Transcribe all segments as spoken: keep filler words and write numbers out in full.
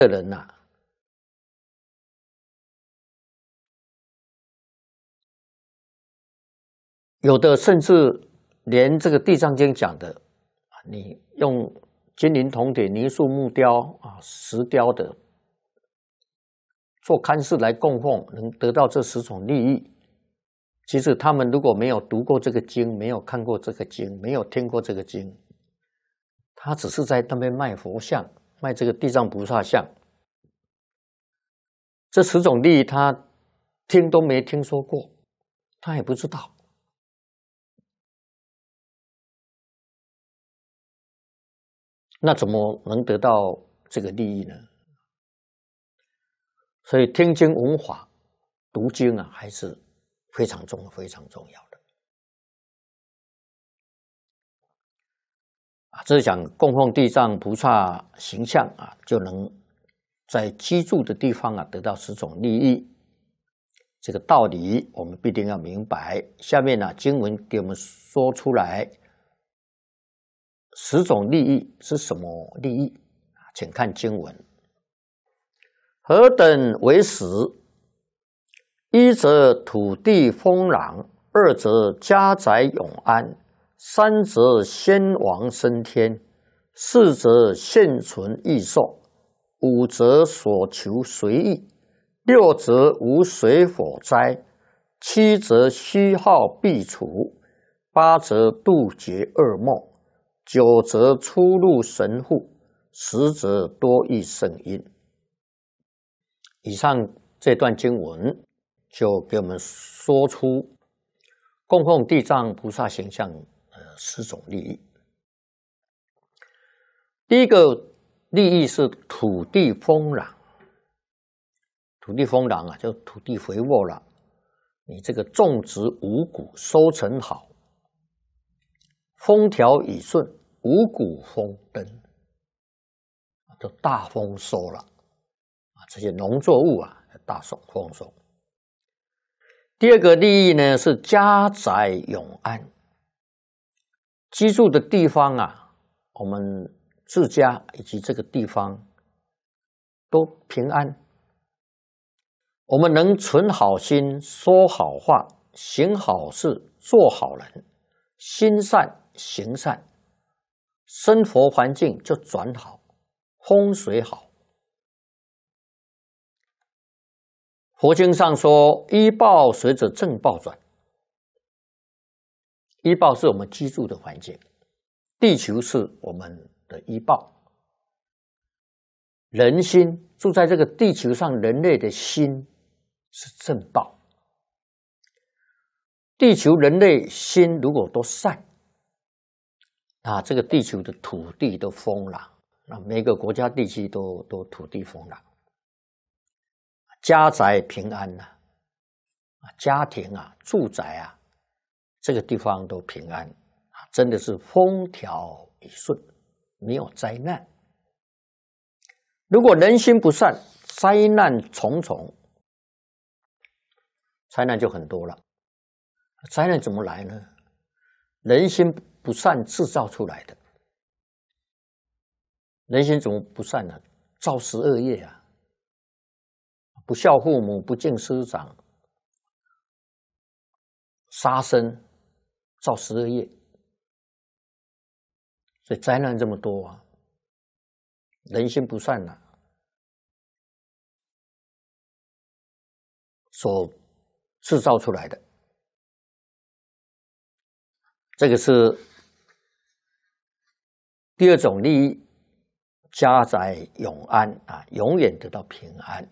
的人呐、啊，有的甚至连这个《地藏经》讲的，你用金银铜铁泥塑木雕啊石雕的做龛寺来供奉，能得到这十种利益。其实他们如果没有读过这个经，没有看过这个经，没有听过这个经，他只是在那边卖佛像，卖这个地藏菩萨像。这十种利益他听都没听说过，他也不知道。那怎么能得到这个利益呢？所以听经闻法、读经啊，还是非常重、非常重要的啊。这是讲供奉地藏菩萨形象啊，就能在居住的地方啊得到十种利益。这个道理我们必定要明白。下面呢、啊，经文给我们说出来，十种利益是什么利益？请看经文。何等为十？一则土地丰壤，二则家宅永安，三则先王升天，四则现存益寿，五则所求随意，六则无水火灾，七则虚耗必除，八则杜绝噩梦，九则出入神户，十则多益圣因。以上这段经文就给我们说出供奉地藏菩萨形象的十种利益。第一个利益是土地丰壤。土地丰壤啊，就土地肥沃了，你这个种植五谷收成好，风调雨顺，五谷丰登，就大丰收了啊！这些农作物啊，大丰收。第二个利益呢是家宅永安，居住的地方啊，我们自家以及这个地方都平安。我们能存好心，说好话，行好事，做好人，心善行善，生活环境就转好，风水好。佛经上说，依报随着正报转。依报是我们居住的环境，地球是我们的依报。人心住在这个地球上，人类的心是正报。地球人类心如果都善，那这个地球的土地都丰壤，那每个国家地区都都土地丰壤，家宅平安呐、啊，家庭啊，住宅啊，这个地方都平安啊，真的是风调雨顺，没有灾难。如果人心不善，灾难重重，灾难就很多了。灾难怎么来呢？人心不善制造出来的。人心怎么不善呢？造十恶业啊！不孝父母，不敬师长，杀生，造十恶业，所以灾难这么多啊！人心不善啊，所制造出来的。这个是第二种利益，家宅永安啊，永远得到平安。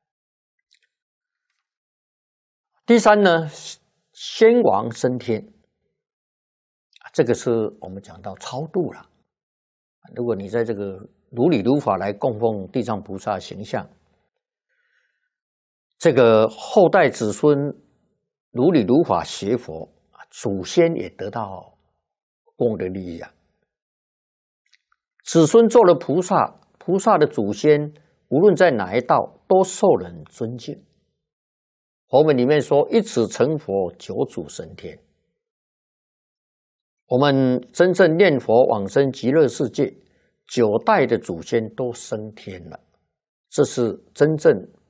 第三呢，先王升天，这个是我们讲到超度了。如果你在这个如理如法来供奉地藏菩萨形象，这个后代子孙如理如法学佛，祖先也得到功德利益啊。子孙做了菩萨，菩萨的祖先无论在哪一道都受人尊敬。佛门里面说，一子成佛，九祖升天。我们真正念佛往生极乐世界，九代的祖先都升天了， 这是真正